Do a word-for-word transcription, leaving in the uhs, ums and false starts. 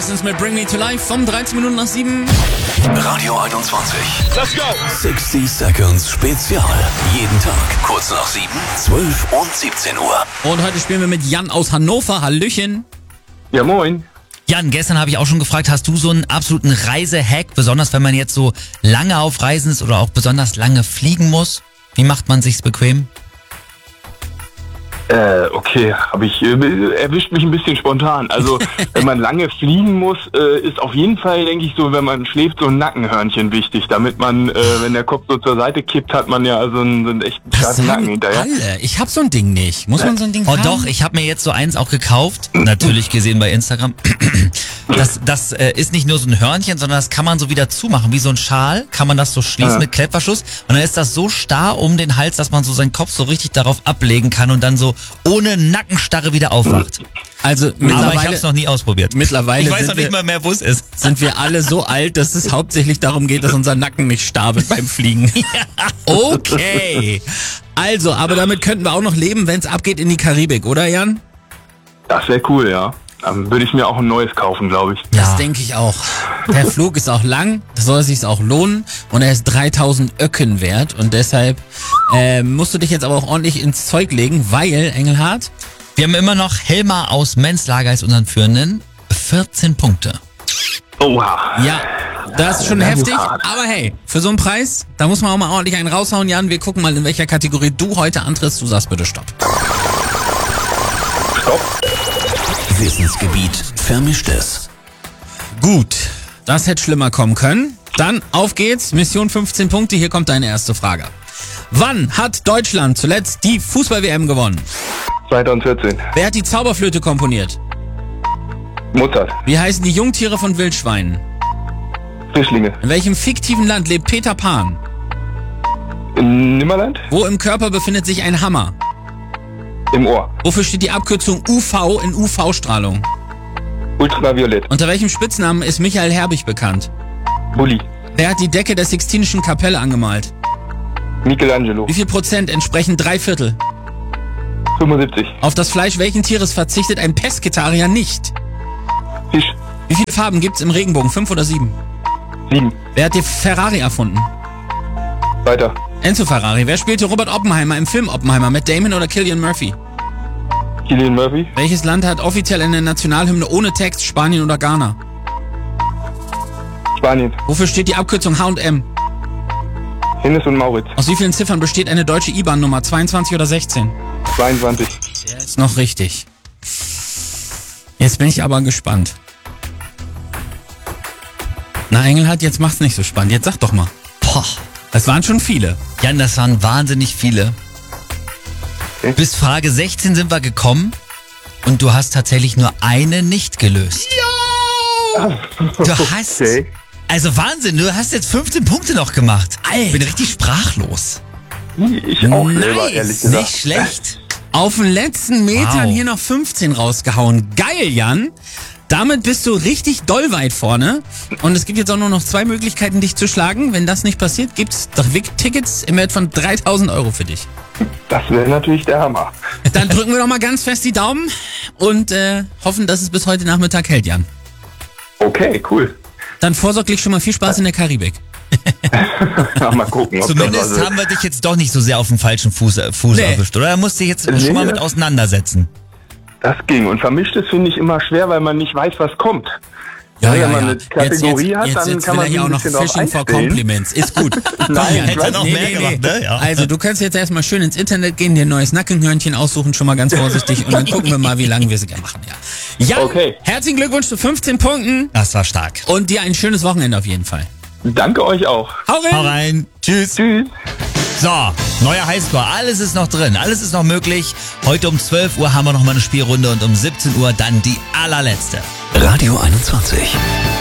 Jacksons mit Bring Me to Life vom dreizehn Minuten nach sieben. Radio einundzwanzig. Let's go! sechzig Seconds Spezial. Jeden Tag kurz nach sieben, zwölf und siebzehn Uhr. Und heute spielen wir mit Jan aus Hannover. Hallöchen. Ja, moin. Jan, gestern habe ich auch schon gefragt, hast du so einen absoluten Reisehack, besonders wenn man jetzt so lange auf Reisen ist oder auch besonders lange fliegen muss? Wie macht man sich's bequem? Äh, okay, habe ich, äh, erwischt mich ein bisschen spontan. Also, wenn man lange fliegen muss, äh, ist auf jeden Fall, denke ich, so, wenn man schläft, so ein Nackenhörnchen wichtig, damit man, äh, wenn der Kopf so zur Seite kippt, hat man ja so einen, so einen echten starken Nacken hinterher. Alle. Ich hab so ein Ding nicht. Muss man so ein Ding Oh haben? doch, ich habe mir jetzt so eins auch gekauft, natürlich gesehen bei Instagram. Das, das äh, ist nicht nur so ein Hörnchen, sondern das kann man so wieder zumachen, wie so ein Schal, kann man das so schließen Ja. mit Klettverschluss und dann ist das so starr um den Hals, dass man so seinen Kopf so richtig darauf ablegen kann und dann so ohne Nackenstarre wieder aufwacht. Also Aber ich habe mittlerweile, es noch nie ausprobiert. mittlerweile Ich weiß sind, noch nicht wir, mal mehr, wo es ist. sind wir alle so alt, dass es hauptsächlich darum geht, dass unser Nacken nicht starr wird beim Fliegen. Okay. Also, aber damit könnten wir auch noch leben, wenn es abgeht in die Karibik, oder Jan? Das wäre cool, ja. Dann würde ich mir auch ein neues kaufen, glaube ich. Das Ja. denke ich auch. Der Flug ist auch lang, das soll sich auch lohnen und er ist dreitausend Öcken wert und deshalb äh, musst du dich jetzt aber auch ordentlich ins Zeug legen, weil, Engelhardt, Wir haben immer noch Helmar aus Menslager als unseren Führenden. vierzehn Punkte. Oha. ja, das ist schon Das ist heftig, hart. aber hey, für so einen Preis, da muss man auch mal ordentlich einen raushauen, Jan. Wir gucken mal, in welcher Kategorie du heute antrittst. Du sagst bitte Stopp. Stopp. Wissensgebiet Vermischtes. Gut, das hätte schlimmer kommen können. Dann auf geht's, Mission fünfzehn Punkte, hier kommt deine erste Frage. Wann hat Deutschland zuletzt die Fußball-W M gewonnen? zwanzig vierzehn. Wer hat die Zauberflöte komponiert? Mozart. Wie heißen die Jungtiere von Wildschweinen? Fischlinge. In welchem fiktiven Land lebt Peter Pan? In Nimmerland? Wo im Körper befindet sich ein Hammer? Im Ohr. Wofür steht die Abkürzung U V in U V-Strahlung? Ultraviolett. Unter welchem Spitznamen ist Michael Herbig bekannt? Bulli. Wer hat die Decke der Sixtinischen Kapelle angemalt? Michelangelo. Wie viel Prozent entsprechen drei Viertel? fünfundsiebzig. Auf das Fleisch welchen Tieres verzichtet ein Pesketarier nicht? Fisch. Wie viele Farben gibt's im Regenbogen? Fünf oder sieben? sieben. Wer hat die Ferrari erfunden? Weiter. Enzo Ferrari. Wer spielte Robert Oppenheimer im Film Oppenheimer? Matt Damon oder Cillian Murphy? Cillian Murphy. Welches Land hat offiziell eine Nationalhymne ohne Text? Spanien oder Ghana? Spanien. Wofür steht die Abkürzung H und M? Hennes und Mauritz. Aus wie vielen Ziffern besteht eine deutsche I B A N-Nummer? zweiundzwanzig oder sechzehn? zweiundzwanzig. Der ist noch richtig. Jetzt bin ich aber gespannt. Na, Engelhardt, jetzt macht's nicht so spannend. Jetzt sag doch mal. Boah. Das waren schon viele. Jan, das waren wahnsinnig viele. Okay. Bis Frage sechzehn sind wir gekommen und du hast tatsächlich nur eine nicht gelöst. Du hast... Okay. Also Wahnsinn, du hast jetzt fünfzehn Punkte noch gemacht. Ich bin richtig sprachlos. Ich auch selber, ehrlich gesagt. Nicht schlecht. Auf den letzten Metern Wow. hier noch fünfzehn rausgehauen. Geil, Jan. Damit bist du richtig doll weit vorne. Und es gibt jetzt auch nur noch zwei Möglichkeiten, dich zu schlagen. Wenn das nicht passiert, gibt's Tickets im Wert von dreitausend Euro für dich. Das wäre natürlich der Hammer. Dann drücken wir doch mal ganz fest die Daumen und äh, hoffen, dass es bis heute Nachmittag hält, Jan. Okay, cool. Dann vorsorglich schon mal viel Spaß in der Karibik. Mal gucken, ob Zumindest das was haben wir dich jetzt doch nicht so sehr auf dem falschen Fuß, äh, Fuß Nee. erwischt, oder? Da musst du dich jetzt Nee, schon mal mit das- auseinandersetzen. Das ging. Und vermischtes finde ich immer schwer, weil man nicht weiß, was kommt. wenn man eine Kategorie jetzt, hat, jetzt, dann jetzt kann will man er sich ja auch ein noch bisschen drauf Fishing for einstellen. Compliments. Ist gut. Komm, Nein, Jan, ich weiß noch mehr gemacht, ne? Ja. Also du kannst jetzt erstmal schön ins Internet gehen, dir ein neues Nackenhörnchen aussuchen, schon mal ganz vorsichtig und dann gucken wir mal, wie lange wir sie machen. Ja. Jan, Okay. herzlichen Glückwunsch zu fünfzehn Punkten Das war stark. und dir ein schönes Wochenende auf jeden Fall. Danke euch auch. Hau rein! Hau rein. Tschüss. Tschüss. So, neuer Highscore. Alles ist noch drin. Alles ist noch möglich. Heute um zwölf Uhr haben wir noch mal eine Spielrunde und um siebzehn Uhr dann die allerletzte. Radio einundzwanzig.